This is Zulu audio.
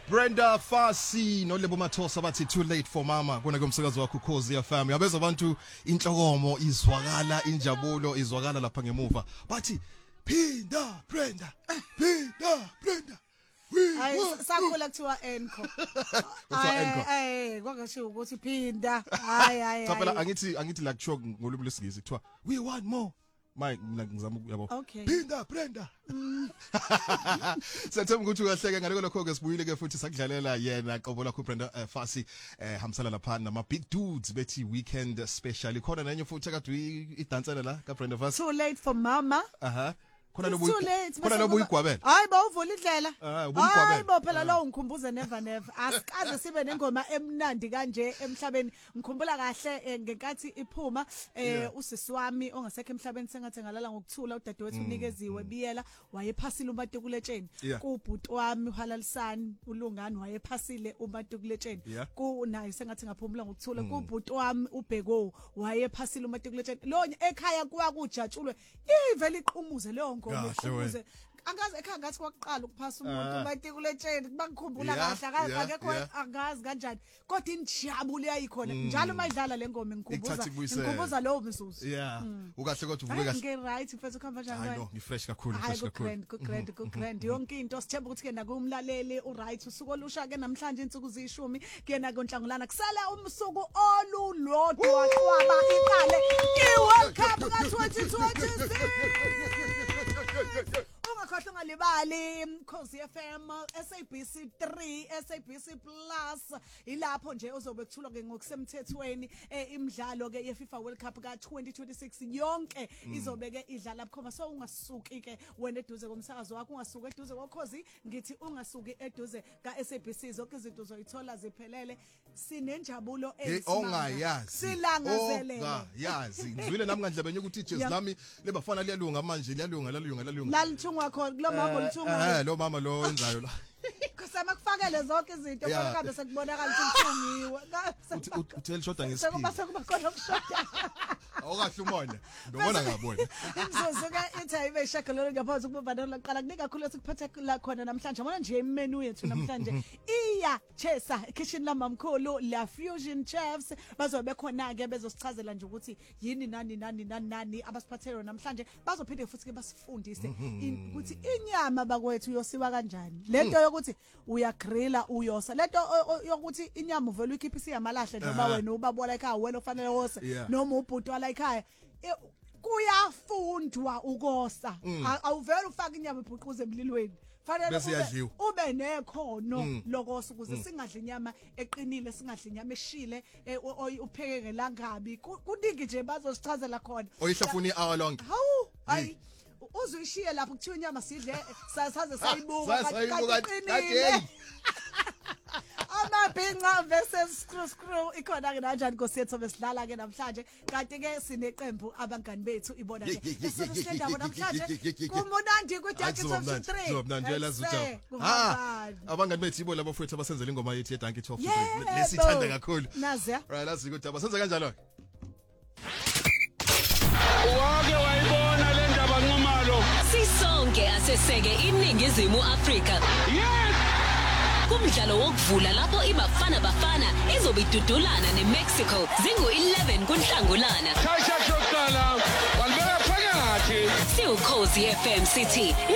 Brenda Fassie noLebo Mathosa bathi too late for mama kona kumsakazo wakho Ukhozi FM yabeza abantu inhlokomo izwakala injabulo izwakala lapha ngemuva bathi phinda Brenda Hayi sakhula kuthiwa Enco. Kwakusho ukuthi phinda. Hayi. Cha phela angithi la kusho ngolimi lesiNgisi kuthiwa we want more. Ngizama yabo. Phinda Brenda. Sethemba ukuthi uyahleka ngaloko lokho ke sibuyile ke futhi sakudlalela yena qobo lakho Brenda Fassie hamsala lapha nama big dudes bethi weekend special khona nenye futhi akade idansela la ka Brenda Fassie. Too late for mama. Khona lobu igwabela. Hayi bawuvula indlela. Hayi bo phela lo ngikhumbuza never. Asikaze sibe nengoma emnandi kanje emhlabeni. Ngikhumbula kahle ngenkathi iphuma usisi wami ongasekho emhlabeni sengathi ngalala ngokuthula udadewethu unikeziwe biyela wayephasile uMatukuletsheni. Kubhuti wami uHalalisani uLungani wayephasile uMatukuletsheni. Kunaye sengathi ngaphumula ngokuthula kubhuti wami uBheko wayephasile uMatukuletsheni. Lo ekhaya kuwa kujatshulwe ivele iqhumuze leyo ukuze angazi ekhaya ngathi kwaqala ukuphasa umuntu uMatukuletsheni bangikhumbula kahle akekho angazi kanjani kodwa injabule yayikhona njalo mayidlala lengoma ngikhubuza lowo mzuzu ukahle kodwa uvuke kahle ngi right mfethu khamba njani hayi no ngifresh kakhulu grand yonke into sithemba ukuthi ke nakumlaleli uright usuku olusha ke namhlanje insuku zishumi kuyena konhlangulana kusala umsuku olulodwa qwaba iqale iWorld Cup ka2026 Ungakhohlwa ngalibali Ukhozi FM SABC 3 SABC Plus ilapho nje uzobe kuthulwa ke ngokusemthethweni imidlalo ke yeFIFA World Cup ka2026 yonke izobe ke idlala bukhoma so ungasuki ke wena eduze komsakazo wakho ungasuki eduze kokhozi ngithi ungasuki eduze kaSABC zonke izinto uzoyithola ziphelele sinenjabulo ongayazi silangazelele yazi ngizwile nami ngandlebenya ukuthi ijezi lami lebafana liyalunga manje liyalunga lalithungwa khona kulo mama olithunga lo mama lo wenzayo la kusama kufakele zonke izinto kodwa sekubonakala ukuthi uthungiwe uthela shoda ngesiphi sekuba khona ukushoda awukahle umona ngibona ngabona imzuzu ka ithayibe ishagalolo ngaphansi ukubandana laqala kunika kakhulu esikuphethe la khona namhlanje bona nje imenu yethu namhlanje iya chesa kitchen lamamkhulu la fusion chefs bazobe khona ke bezosichazela nje ukuthi yini nani abasiphathele namhlanje bazophinde futhi ke basifundise ukuthi inyama bakwethu yosiwa kanjani lento yokuthi uyagrilla uyosa lento yokuthi inyama uvela uyikhipha isiyamalahle noma wena ubabola ekhaya wena ofanele wose noma ubhuti wala ekhaya kuyafundwa ukosa awuvela ufaka inyama ibhuquze emlilweni fanele ube nekhono lokosa ukuze singadli inyama eqinile singadli inyama eshile uphekeke langabi kuningi nje bazosichazela khona oyihlafuna i-hour long hayi uzuyishiye lapho kuthiwa inyama sidle saze sayibuka kanti amabhinqa versus screw ikhona ke kanjani Nkosi besidlala ke namhlanje kanti ke sineqembu abangani bethu ibona ke esihlendaba namhlanje kumunandi kuDunky 3 ngobnandi yalazuja abangani bethu ibo labo futhi abasenzele ingoma yethu yeDunky 3 lesithanda kakhulu naziya right lazi ukuthi abasenze kanjalo wake wayibona le ndaba nqomalo sisonke aseseke iningizimu Afrika kumdlalo wokuvula lapho iBafana Bafana izobidudulana neMexico zingu11 kuNhlangulana shaya shokala walibeka phakathi siUkhozi FM City